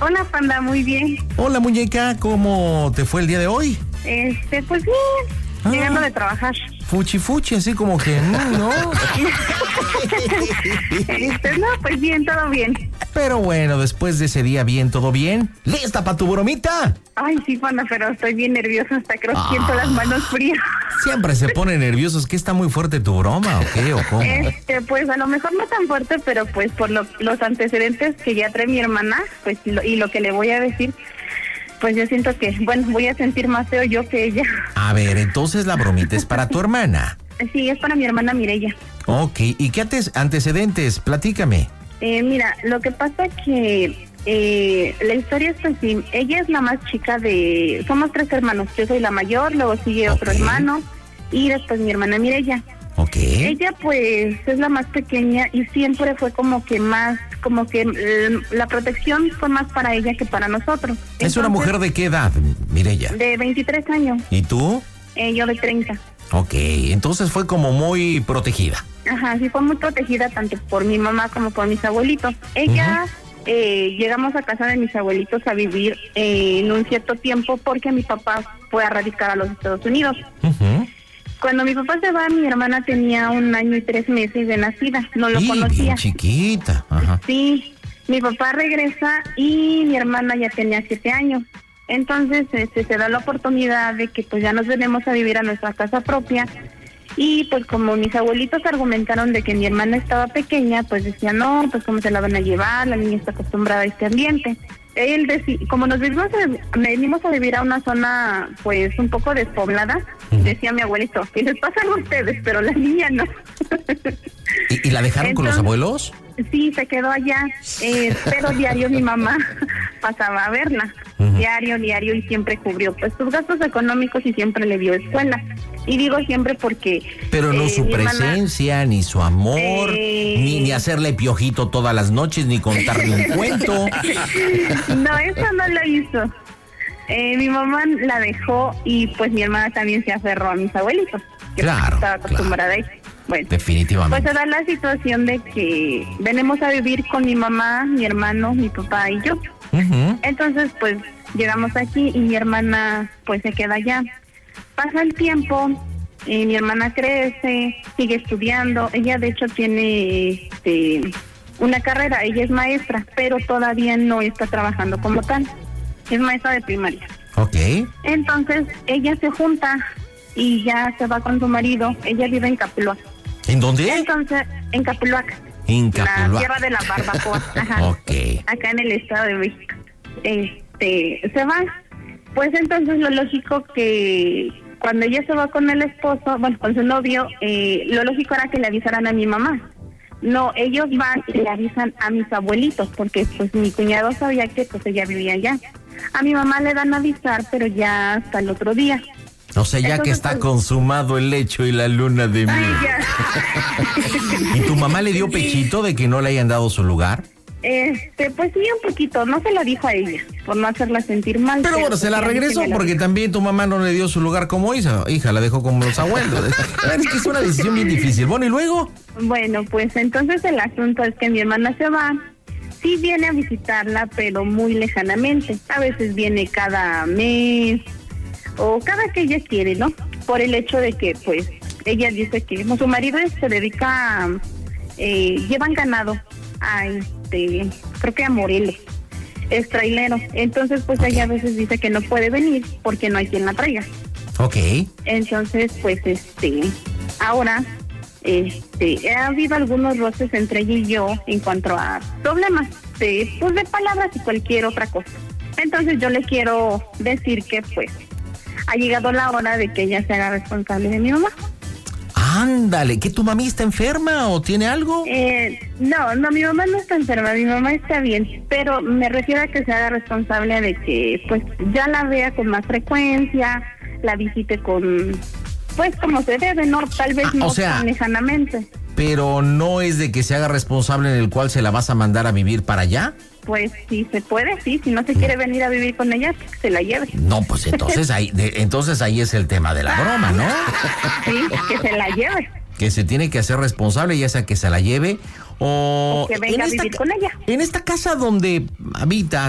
Hola, Panda, muy bien. Hola, muñeca, ¿cómo te fue el día de hoy? Pues bien, llegando de trabajar. Fuchi, así como que, ¿no? No, pues bien, todo bien. Pero bueno, después de ese día bien, ¿todo bien? ¿Lista para tu bromita? Ay, sí, Panda, pero estoy bien nerviosa, hasta creo que siento las manos frías. Siempre se pone nerviosos. ¿Qué está muy fuerte tu broma o qué? ¿O cómo? Pues a lo mejor no tan fuerte, pero pues por los antecedentes que ya trae mi hermana, pues y lo que le voy a decir, pues yo siento que, bueno, voy a sentir más feo yo que ella. A ver, entonces la bromita es para tu hermana. Sí, es para mi hermana Mireya. Ok, ¿y qué antecedentes? Platícame. Mira, lo que pasa que la historia es así. Ella es la más chica somos 3 hermanos. Yo soy la mayor, luego sigue otro hermano y después mi hermana Mireya. Ok. Ella pues es la más pequeña y siempre fue la protección fue más para ella que para nosotros. ¿Es una mujer de qué edad, Mireya? De 23 años. ¿Y tú? Yo de 30. Ok, entonces fue como muy protegida. Ajá, sí, fue muy protegida tanto por mi mamá como por mis abuelitos. Ella, llegamos a casa de mis abuelitos a vivir en un cierto tiempo porque mi papá fue a radicar a los Estados Unidos. Cuando mi papá se va, mi hermana tenía 1 año y 3 meses de nacida, no lo conocía. Bien chiquita. Ajá. Sí, mi papá regresa y mi hermana ya tenía 7 años. Entonces se da la oportunidad de que pues ya nos venimos a vivir a nuestra casa propia y pues como mis abuelitos argumentaron de que mi hermana estaba pequeña, pues decían, no, pues cómo se la van a llevar, la niña está acostumbrada a este ambiente. Él como nos venimos a vivir a una zona pues un poco despoblada, decía mi abuelito, que les pasan a ustedes, pero la niña no. ¿Y la dejaron con los abuelos? Sí, se quedó allá, pero diario mi mamá pasaba a verla, diario, y siempre cubrió pues sus gastos económicos y siempre le dio escuela. Y digo siempre porque... Pero no su presencia, ni su amor, ni hacerle piojito todas las noches, ni contarle un cuento. No, eso no lo hizo. Mi mamá la dejó y pues mi hermana también se aferró a mis abuelitos. Que claro, estaba acostumbrada a eso. Bueno, definitivamente. Pues se da la situación de que venimos a vivir con mi mamá, mi hermano, mi papá y yo. Entonces, pues llegamos aquí y mi hermana pues se queda allá. Pasa el tiempo, mi hermana crece, sigue estudiando. Ella de hecho tiene una carrera, ella es maestra, pero todavía no está trabajando como tal. Es maestra de primaria. Ok. Entonces ella se junta y ya se va con su marido. Ella vive en Capuluac. ¿En dónde? Entonces, en Capuluac. La tierra de la barbacoa. Ajá. Ok. Acá en el Estado de México. Se va. Pues entonces lo lógico que cuando ella se va con el esposo, bueno, con su novio, lo lógico era que le avisaran a mi mamá. No, ellos van y le avisan a mis abuelitos, porque pues mi cuñado sabía que pues ella vivía allá. A mi mamá le dan a avisar, pero ya hasta el otro día. O sea, ya entonces, que está pues, consumado el hecho y la luna de miel. ¿Y tu mamá le dio pechito de que no le hayan dado su lugar? Pues sí, un poquito. No se la dijo a ella, por no hacerla sentir mal. Pero bueno, se la regresó porque también tu mamá no le dio su lugar como hija, la dejó como los abuelos. Es que es una decisión bien difícil. Bueno, ¿y luego? Bueno, pues entonces el asunto es que mi hermana se va. Sí viene a visitarla, pero muy lejanamente. A veces viene cada mes o cada que ella quiere, ¿no? Por el hecho de que, pues, ella dice que su marido se dedica a... llevan ganado a creo que a Morelos, es trailero. Entonces, pues ella a veces dice que no puede venir porque no hay quien la traiga. Ok. Entonces, pues, ahora... ha habido algunos roces entre ella y yo en cuanto a problemas de palabras y cualquier otra cosa. Entonces yo le quiero decir que pues ha llegado la hora de que ella se haga responsable de mi mamá. Ándale, ¿que tu mami está enferma o tiene algo? No, mi mamá no está enferma, mi mamá está bien, pero me refiero a que se haga responsable de que pues ya la vea con más frecuencia, la visite con... pues como se debe, ¿no? Tal vez no tan lejanamente. Pero no es de que se haga responsable en el cual se la vas a mandar a vivir para allá. Pues sí se puede, sí. Si no se quiere venir a vivir con ella, que se la lleve. No, pues entonces ahí es el tema de la broma, ¿no? Sí, que se la lleve. Que se tiene que hacer responsable, ya sea que se la lleve o que venga a vivir con ella. En esta casa donde habitas,